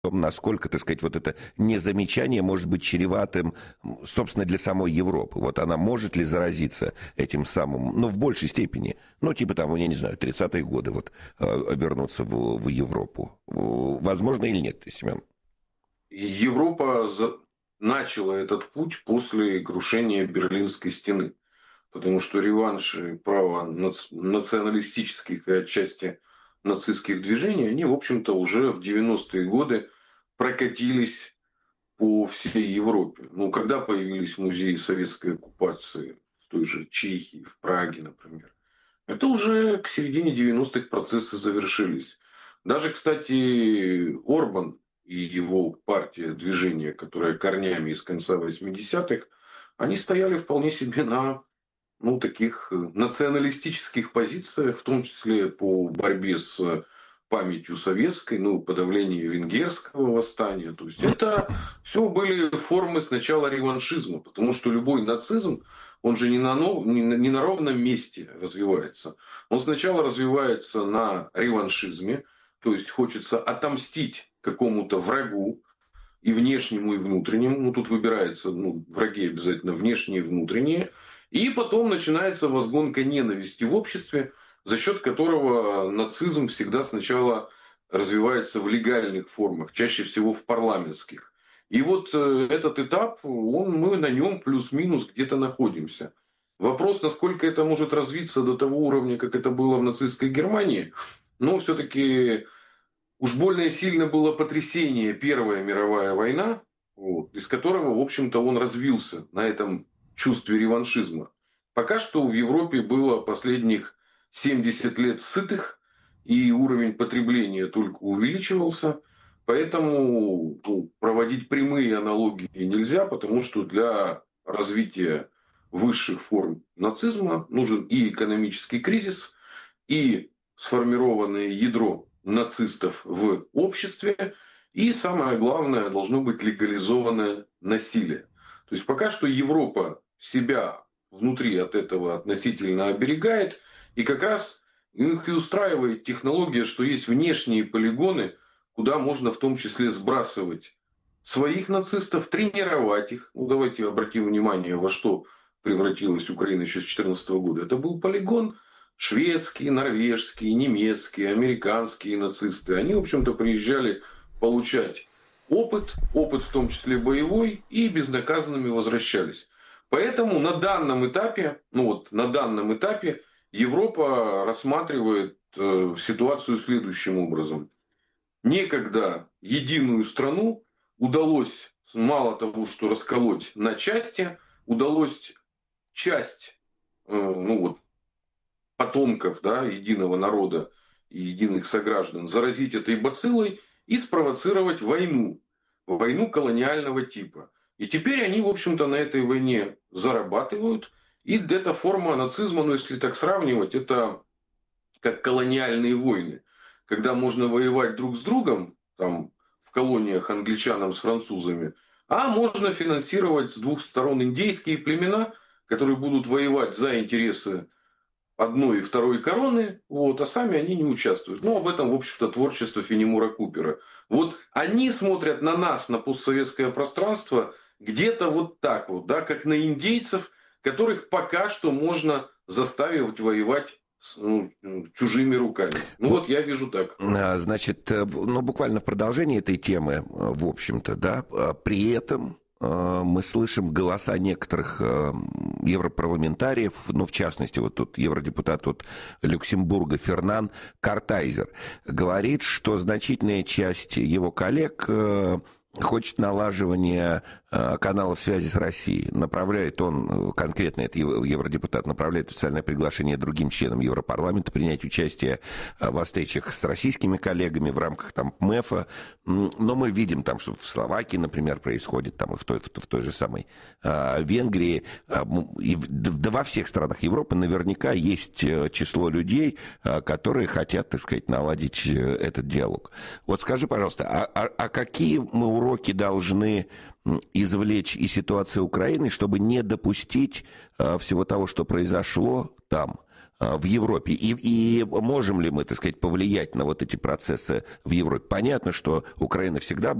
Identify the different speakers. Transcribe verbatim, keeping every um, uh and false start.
Speaker 1: том, насколько, так сказать, вот это незамечание может быть чреватым, собственно, для самой Европы. Вот она может ли заразиться этим самым, ну, в большей степени, ну, типа там, я не знаю, тридцатые годы, вот, вернуться в, в Европу. Возможно или нет, Семен?
Speaker 2: Европа за... начала этот путь после крушения Берлинской стены. Потому что реванши права нац... националистических и отчасти нацистских движений, они, в общем-то, уже в девяностые годы прокатились по всей Европе. Ну, когда появились музеи советской оккупации в той же Чехии, в Праге, например, это уже к середине девяностых процессы завершились. Даже, кстати, Орбан и его партия движения, которая корнями из конца восьмидесятых, они стояли вполне себе на ну, таких националистических позициях, в том числе по борьбе с памятью советской, ну, подавлению венгерского восстания. То есть это все были формы сначала реваншизма, потому что любой нацизм, он же не на, нов... не на не на ровном месте развивается. Он сначала развивается на реваншизме, то есть хочется отомстить какому-то врагу, и внешнему, и внутреннему. Ну, тут выбирается, ну, враги обязательно внешние и внутренние. И потом начинается возгонка ненависти в обществе, за счет которого нацизм всегда сначала развивается в легальных формах, чаще всего в парламентских. И вот этот этап, он, мы на нем плюс-минус где-то находимся. Вопрос, насколько это может развиться до того уровня, как это было в нацистской Германии, но все-таки уж больно сильно было потрясение Первая мировая война, вот, из которого, в общем-то, он развился на этом чувстве реваншизма. Пока что в Европе было последних семьдесят лет сытых, и уровень потребления только увеличивался. Поэтому ну, проводить прямые аналогии нельзя, потому что для развития высших форм нацизма нужен и экономический кризис, и сформированное ядро нацистов в обществе, и самое главное, должно быть легализованное насилие. То есть пока что Европа себя внутри от этого относительно оберегает, и как раз их и устраивает технология, что есть внешние полигоны, куда можно в том числе сбрасывать своих нацистов, тренировать их. Ну, давайте обратим внимание, во что превратилась Украина еще с две тысячи четырнадцатого года. Это был полигон. Шведские, норвежские, немецкие, американские нацисты, они, в общем-то, приезжали получать опыт, опыт в том числе боевой, и безнаказанными возвращались. Поэтому на данном этапе, ну вот на данном этапе Европа рассматривает э, ситуацию следующим образом. Некогда единую страну удалось мало того, что расколоть на части, удалось часть, э, ну вот, потомков, да, единого народа и единых сограждан заразить этой бациллой и спровоцировать войну. Войну колониального типа. И теперь они, в общем-то, на этой войне зарабатывают. И эта форма нацизма, ну, если так сравнивать, это как колониальные войны. Когда можно воевать друг с другом, там, в колониях англичанам с французами, а можно финансировать с двух сторон индейские племена, которые будут воевать за интересы одной и второй короны, вот, а сами они не участвуют. Ну, об этом, в общем-то, творчество Фенемора Купера. Вот они смотрят на нас, на постсоветское пространство, где-то вот так вот, да, как на индейцев, которых пока что можно заставить воевать с, ну, чужими руками. Ну, вот, вот я вижу так.
Speaker 1: Значит, ну, буквально в продолжении этой темы, в общем-то, да, при этом мы слышим голоса некоторых европарламентариев, ну, в частности, вот тут евродепутат от Люксембурга Фернан Картайзер говорит, что значительная часть его коллег хочет налаживания каналов связи с Россией. Направляет он, конкретно это евродепутат, направляет официальное приглашение другим членам Европарламента принять участие в встречах с российскими коллегами в рамках там ПМЭФа. Но мы видим там, что в Словакии, например, происходит, там и в той, в той, в той же самой Венгрии, и, да во всех странах Европы наверняка есть число людей, которые хотят, так сказать, наладить этот диалог. Вот скажи, пожалуйста, а, а, а какие мы уроки должны извлечь из ситуации Украины, чтобы не допустить э, всего того, что произошло там, в Европе. И, и можем ли мы, так сказать, повлиять на вот эти процессы в Европе? Понятно, что Украина всегда